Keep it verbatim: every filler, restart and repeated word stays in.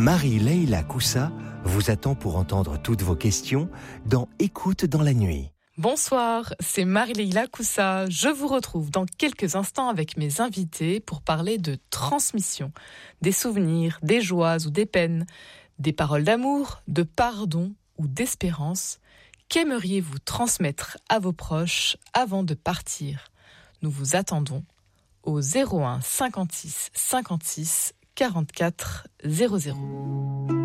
Marie-Leila Coussa vous attend pour entendre toutes vos questions dans Écoute dans la nuit. Bonsoir, c'est Marie-Leila Coussa. Je vous retrouve dans quelques instants avec mes invités pour parler de transmission, des souvenirs, des joies ou des peines, des paroles d'amour, de pardon ou d'espérance. Qu'aimeriez-vous transmettre à vos proches avant de partir ? Nous vous attendons au zéro un cinquante-six cinquante-six quarante-quatre zéro zéro.